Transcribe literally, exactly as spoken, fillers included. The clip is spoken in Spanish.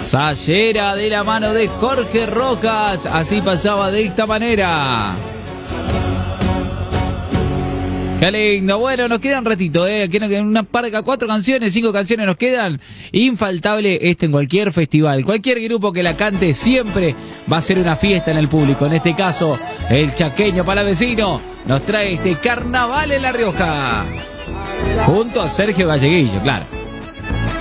Sayera de la mano de Jorge Rojas. Así pasaba de esta manera. Qué lindo. Bueno, nos queda un ratito, ¿eh? Una par de cuatro canciones, cinco canciones nos quedan. Infaltable este en cualquier festival. Cualquier grupo que la cante siempre va a ser una fiesta en el público. En este caso, el Chaqueño Palavecino nos trae este Carnaval en La Rioja. Junto a Sergio Galleguillo, claro.